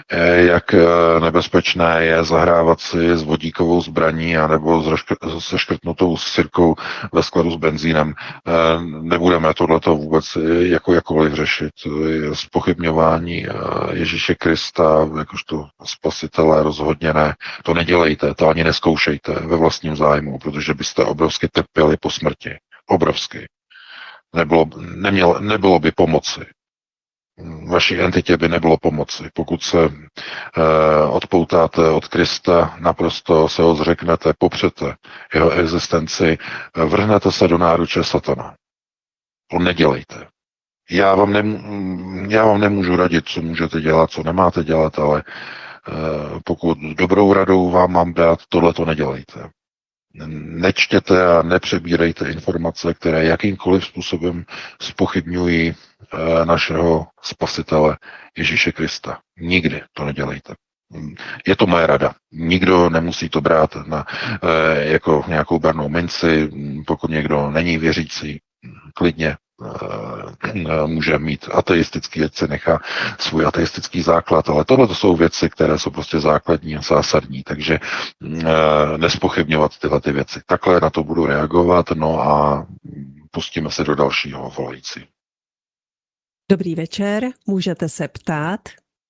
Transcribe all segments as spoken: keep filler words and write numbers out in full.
jak nebezpečné je zahrávat si s vodíkovou zbraní anebo se škrtnutou sirkou ve skladu s benzínem. Nebudeme tohleto vůbec jako jakkoliv řešit. Zpochybňování Ježíše Krista jakožto spasitele rozhodně ne. To nedělejte, to ani neskoušejte ve vlastním zájmu, protože byste obrovsky trpěli po smrti. Obrovsky. Nebylo, nemělo, nebylo by pomoci. Vaší entitě by nebylo pomoci. Pokud se eh, odpoutáte od Krista, naprosto se ho zřeknete, popřete jeho existenci, vrhnete se do náruče satana. To nedělejte. Já vám, nemů- já vám nemůžu radit, co můžete dělat, co nemáte dělat, ale eh, pokud dobrou radou vám mám dát, tohle to nedělejte. Nečtěte a nepřebírejte informace, které jakýmkoliv způsobem zpochybňují e, našeho spasitele Ježíše Krista. Nikdy to nedělejte. Je to moje rada. Nikdo nemusí to brát na, e, jako nějakou bernou minci. Pokud někdo není věřící, klidně e, může mít ateistický, ať se nechá svůj ateistický základ, ale tohle to jsou věci, které jsou prostě základní a zásadní, takže e, nespochybňovat tyhle ty věci. Takhle na to budu reagovat, no a pustíme se do dalšího volající. Dobrý večer, můžete se ptát.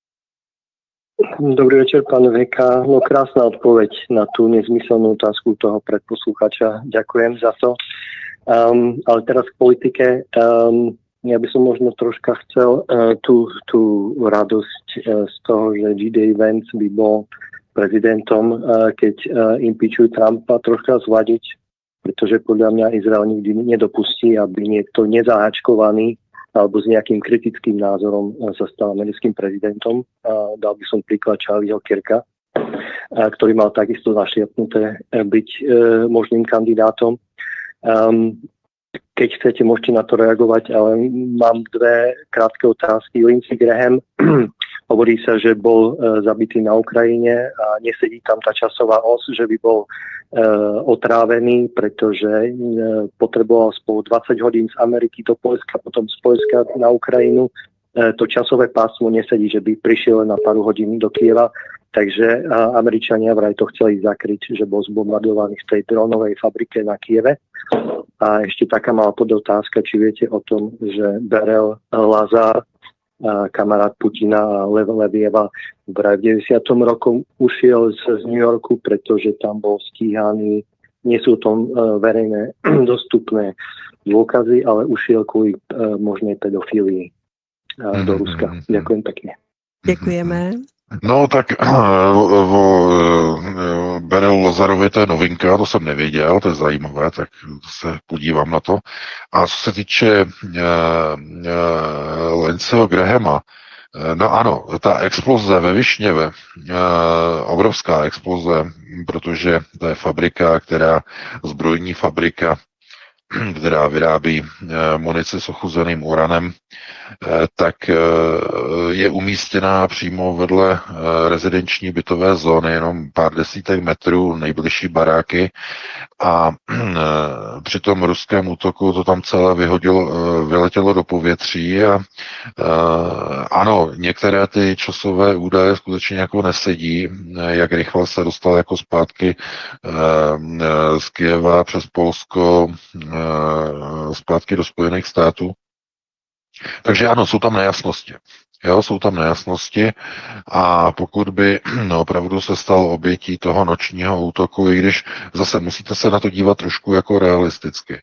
Dobrý večer, pán Veka. No krásna odpoveď na tú nezmyselnú otázku toho predposlúchača. Ďakujem za to. Um, ale teraz k politike. Um, ja by som možno troška chcel uh, tú, tú radosť uh, z toho, že G D Vance by bol prezidentom, uh, keď uh, impeachujú Trumpa, troška zvadiť, pretože podľa mňa Izrael nikdy nedopustí, aby niekto nezaháčkovaný alebo s nejakým kritickým názorom uh, sa stal americkým prezidentom. Uh, dal by som príklad Charlieho Kirka, uh, ktorý mal takisto zašliapnuté uh, byť uh, možným kandidátom. Um, keď chcete, môžete na to reagovať, ale mám dve krátke otázky. Lindsey Graham, hovorí sa, že bol uh, zabitý na Ukrajine a nesedí tam tá časová os, že by bol uh, otrávený, pretože uh, potreboval spolu dvadsať hodín z Ameriky do Poľska, potom z Poľska na Ukrajinu. Uh, to časové pásmo nesedí, že by prišiel na pár hodín do Kieva. Takže Američania vraj to chceli zakryť, že bol zbombardovaný v tej dronovej fabrike na Kieve. A ešte taká malá podotázka, či viete o tom, že Berel Lazar, kamarát Putina a Lev Levieva, vraj v deväťdesiatom roku ušiel z, z New Yorku, pretože tam bol stíhaný. Nie sú to verejné dostupné dôkazy, ale ušiel kvôli možnej pedofílii do Ruska. Ďakujem pekne. Děkujeme. No tak o Berelu Lazarovi to je novinka, to jsem nevěděl, to je zajímavé, tak se podívám na to. A co se týče uh, uh, Lindseyho Grahama, no ano, ta exploze ve Višněve, uh, obrovská exploze, protože to je fabrika, která, zbrojní fabrika, která vyrábí munici s ochuzeným uranem, tak je umístěná přímo vedle rezidenční bytové zóny, jenom pár desítek metrů, nejbližší baráky a při tom ruském útoku to tam celé vyhodilo, vyletělo do povětří a ano, některé ty časové údaje skutečně jako nesedí, jak rychle se dostal jako zpátky z Kyjeva přes Polsko zpátky do Spojených států. Takže ano, jsou tam nejasnosti. Jo, jsou tam nejasnosti a pokud by no, opravdu se stal obětí toho nočního útoku, i když zase musíte se na to dívat trošku jako realisticky.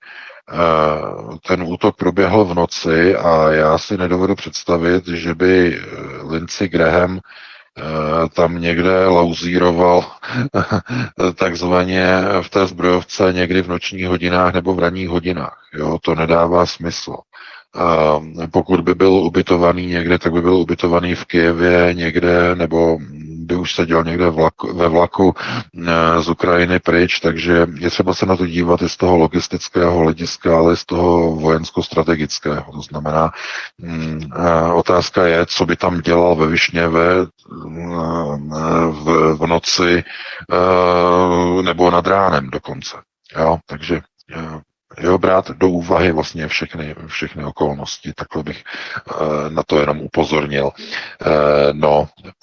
Ten útok proběhl v noci a já si nedovedu představit, že by Lindsey Graham tam někde lauzíroval takzvaně v té zbrojovce někdy v nočních hodinách nebo v ranních hodinách. Jo, to nedává smysl. Pokud by byl ubytovaný někde, tak by byl ubytovaný v Kyjevě někde, nebo by už seděl někde vlaku, ve vlaku z Ukrajiny pryč, takže je třeba se na to dívat i z toho logistického hlediska, ale i z toho vojensko-strategického. To znamená, otázka je, co by tam dělal ve Višněve v, v noci nebo nad ránem dokonce. Jo, takže jo, brát do úvahy vlastně všechny, všechny okolnosti, takhle bych na to jenom upozornil. No,